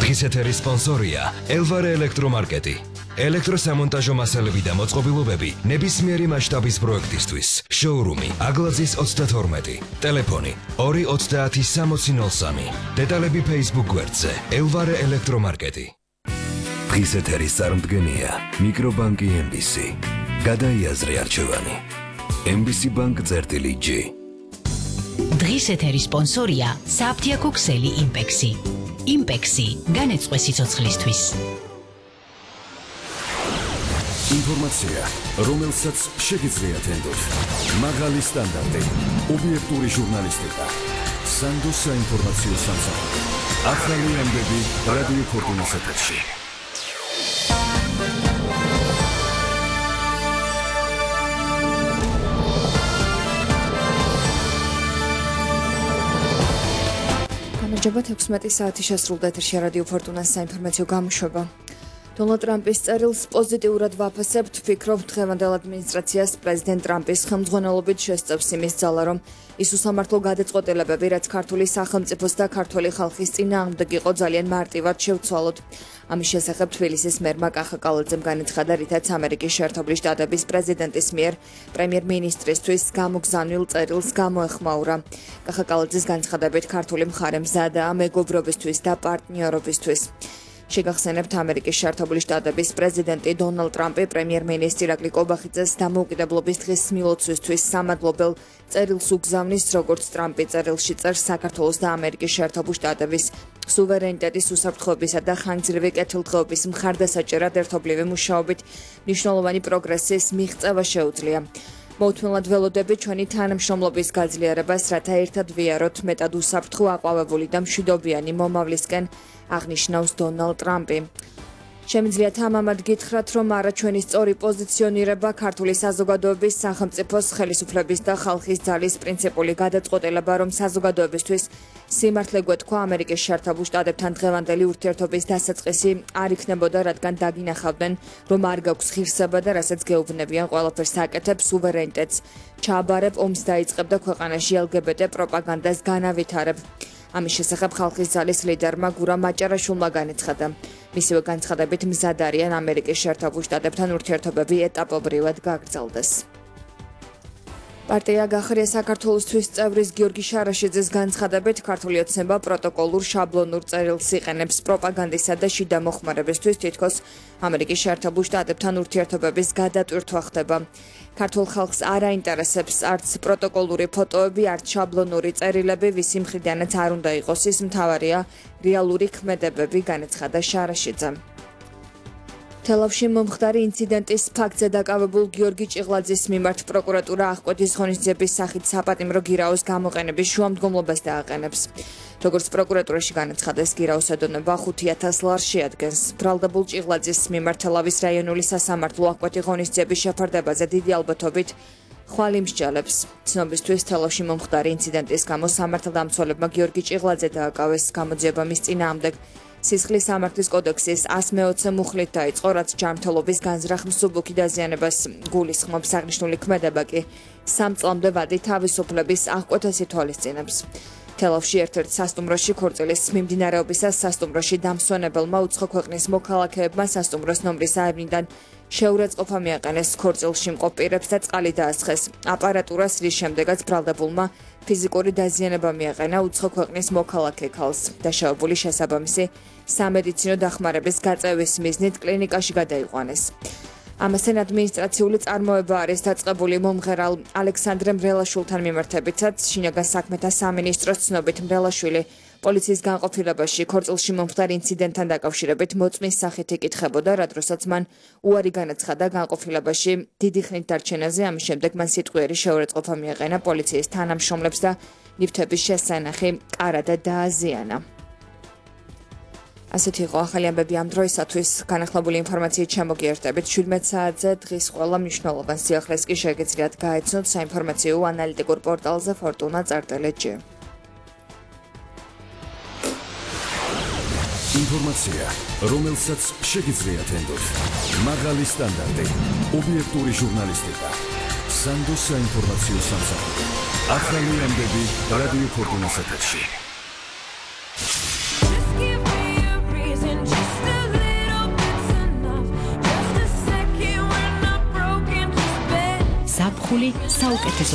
დღის ეთერის სპონსორია ელვარე ელექტრომარკეტი. ელექტროსამონტაჟო მასალები და მოწყობილობები ნებისმიერი მასშტაბის პროექტისთვის. შოურუმი აგლაძის 32. ტელეფონი 2306003. დეტალები Facebook გვერდზე ელვარე ელექტრომარკეტი. დღის ეთერის წარმდგენია მიკრობანკი MBC. გადაიაზრე არჩევანი. MBC Bank წერტილი-G. დღის ეთერის სპონსორია საფთიაქო ქსელი იმპექსი. იმპექსი განეწყვე სიცოცხლისთვის. ინფორმაცია, რომელსაც შეგიძლიათ ენდოთ. მაღალი სტანდარტი, ობიექტური ჟურნალისტიკა. სანდოს საინფორმაციო სამსახური. ახალი ამბები რადიო ფორტუნას ეთერში. გამარჯობა 16 საათი შესრულდა ეთერში რადიო ფორტუნას საინფორმაციო გამოშვება. დონალდ ტრამპის წერილს პოზიტიურად ვაფასებთ, ვფიქრობ, დღევანდელ ადმინისტრაციას პრეზიდენტ ტრამპის ხელმძღვანელობით შესწევს იმის ძალა, რომ ის უსამართლო გადაწყვეტილებები, რაც ქართული სახელმწიფოს და ქართული ხალხის წინააღმდეგ იყო, ძალიან მარტივად შევცვალოთ. ამის შესახებ თბილისის მერმა კახა კალაძემ განაცხადა, რითაც ამერიკის შეერთებული შტატების პრეზიდენტის მიერ პრემიერ-მინისტრისთვის გამოგზავნილ წერილს გამოეხმაურა. კახა კალაძის განცხადებით, ქართული მხარე მზადაა მეგობრობისთვის და პარტნიორობისთვის. შეგახსენებთ, ამერიკის შეერთებული შტატების პრეზიდენტი დონალდ ტრამპი პრემიერ-მინისტრი ირაკლი კობახიძეს დამოუკიდებლობის დღის მილოცვისთვის სამადლობელ წერილს უგზავნის, როგორც ტრამპი წერილში წერს საქართველოს და ამერიკის შეერთებული შტატების სუვერენიტეტის უსაფრთხოებისა და ხანგრძლივი კეთილდღეობის მხარდასაჭერად ერთობლივი მუშაობით მნიშვნელოვანი პროგრესის მიღწევა შეუძლია. მოუთმენლად ველოდებით ჩვენი თანამშრომლობის გაძლიერებას, რათა ერთად ვიაროთ მეტად უსაფრთხო, აყვავებული და მშვიდობიანი მომავლისკენ, აღნიშნავს დონალდ ტრამპი. შემიძლიათ ამამად გითხრათ, რომ არა ჩვენი სწორი პოზიციონირება ქართული საზოგადოების, სახელმწიფოს, ხელისუფლების და ხალხის ძალის პრინციპული გადაწყვეტილება, რომ საზოგადოებისთვის სიმართლე გვეთქვა ამერიკის შეერთებულ შტატებთან დღევანდელი ურთიერთობის დასაწყისი არ იქნებოდა, რადგან დაგინახავდნენ, რომ არ გაქვს ღირსება და რასაც გეუბნებიან ყველაფერს აკეთებ, სუვერენიტეტს ჩააბარებ, ომს დაიწყებ და ქვეყანაში LGBT პროპაგანდას განავითარებ. ამის შესახებ ხალხის ძალის ლიდერმა გურამ მაჭარაშვილმა განაცხადა. მისივე განცხადებით მზად არიან ამერიკის შეერთებულ შტატებთან ურთიერთობები ეტაპობრივად გაგრძელდეს. პარტია გახარია საქართველოსთვის წევრის გიორგი შარაშიძეს განცხადებით, ქართული ოცნება პროტოკოლურ შაბლონურ წერილს იყენებს პროპაგანდისა და შიდა მოხმარებისთვის, თითქოს ამერიკის შეერთებულ შტატებთან ურთიერთობების გადატვირთვა ხდება. ქართულ ხალხს არ აინტერესებს არც პროტოკოლური ფოტოები, არც შაბლონური წერილები, ვისი მხრიდანაც არ უნდა იყოს, ის მთავარია რეალური ქმედებები, განაცხადა შარაშიძემ. თელავში მომხდარი ინციდენტის ფაქტზე დაკავებულ გიორგი ჭიღლაძის მიმართ პროკურატურა აღკვეთის ღონისძიების სახით საპატიმრო გირაოს გამოყენების შუამდგომლობას დააყენებს. როგორც პროკურატურაში განაცხადეს, გირაოს ედონება 5000 ლარს შეადგენს. ბრალდებულ ჭიღლაძის მიმართ თელავის რაიონული სასამართლო აღკვეთი ღონისძიების შეფარდებაზე დიდი ალბათობით ხვალ იმსჯელებს. ცნობისთვის, თელავში მომხდარი ინციდენტის გამო სამართალდამცველებმა გიორგი ჭიღლაძე დააკავეს. გამოძიება მის წინააღმდეგ სისხლის სამართლის კოდექსის 120 მუხლით დაიწყო, რაც ჯანმრთელობის განზრახ მსუბუქი დაზიანებას გულისხმობს. აღნიშნული ქმედება კი 3 წლამდე ვადი თავისუფლების აღკვეთას ითვალისწინებს. თელავში ერთ-ერთ სასტუმროში ქორწილის მიმდინარეობისას სასტუმროში დამსვენებელმა უცხო ქვეყნის მოქალაქეებმა სასტუმროს ნომრის აევნიდან შეურაცხყოფა მიაყენეს ქორწილში მყოფ პირებს და წყალი დაასხეს. აპარატურას, რის შემდეგაც ბრალდებულმა ფიზიკური დაზიანება მიაყენა უცხო ქვეყნის მოქალაქე ქალს. დაშავებული შესაბამისი სამედიცინო დახმარების გაწევის მიზნით კლინიკაში გადაიყვანეს. ამასთან ადმინისტრაციული წარმოება არის დაწყებული მომღერალ ალექსანდრე მრელაშვილთან მიმართებითაც. შინაგან საქმეთა სამინისტროს ცნობით მრელაშვილი პოლიციის განყოფილებაში ქორწილში მომხდარ ინციდენტთან დაკავშირებით მოწმის სახით იკითხებოდა, რა დროსაც მან უარი განაცხადა განყოფილებაში დიდი ხნით დარჩენაზე. ამის შემდეგ მან სიტყვიერი შეურაცხყოფა მიაყენა პოლიციის თანამშრომლებს და ნივთების შესანახი კარადა დააზიანა. ასეთი იყო ახალი ამბები ამ დროისათვის. განახლებული ინფორმაციით შემოგიერთებით 17 საათზე დღის ყველა მნიშვნელოვან სიახლეს კი შეგიძლიათ გაეცნოთ საინფორმაციო ანალიტიკურ პორტალზე fortuna.lg. ინფორმაცია, რომელსაც შეგიძლიათ ენდოთ. მაღალი სტანდარტი, ობიექტური ჟურნალისტიკა. სანდოს საინფორმაციო სამსახური. ახალი ამბები რადიო ფორტუნას ეთერში. გაზაფხული საუკეთესო